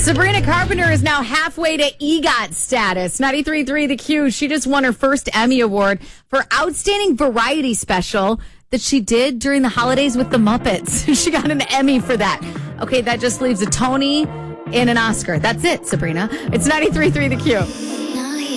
Sabrina Carpenter is now halfway to EGOT status. 93.3 The Q. She just won her first Emmy Award for Outstanding Variety Special that she did during the holidays with the Muppets. She got an Emmy for that. Okay, that just leaves a Tony and an Oscar. That's it, Sabrina. It's 93.3 The Q.